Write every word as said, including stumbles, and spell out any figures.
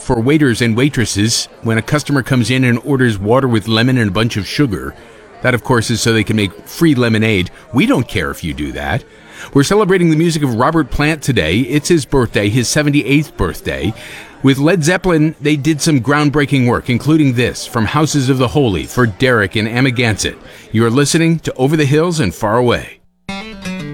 for waiters and waitresses when a customer comes in and orders water with lemon and a bunch of sugar. That, of course, is so they can make free lemonade. We don't care if you do that. We're celebrating the music of Robert Plant today. It's his birthday, his seventy-eighth birthday. With Led Zeppelin, they did some groundbreaking work, including this from Houses of the Holy for Derek in Amagansett. You're listening to Over the Hills and Far Away.